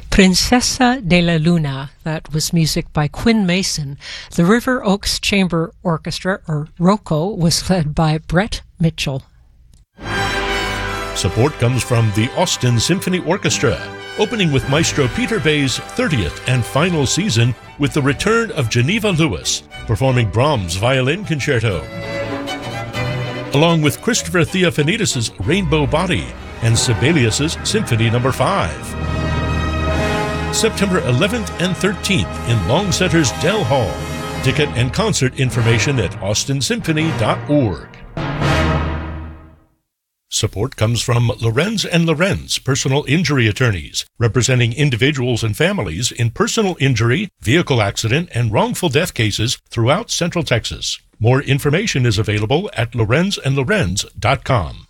Princesa de la Luna, that was music by Quinn Mason. The River Oaks Chamber Orchestra, or ROCO, was led by Brett Mitchell. Support comes from the Austin Symphony Orchestra, opening with Maestro Peter Bay's 30th and final season with the return of Geneva Lewis, performing Brahms' Violin Concerto, along with Christopher Theophanidis' Rainbow Body and Sibelius' Symphony No. 5. September 11th and 13th in Long Center's Dell Hall. Ticket and concert information at austinsymphony.org. Support comes from Lorenz & Lorenz Personal Injury Attorneys, representing individuals and families in personal injury, vehicle accident, and wrongful death cases throughout Central Texas. More information is available at lorenzandlorenz.com.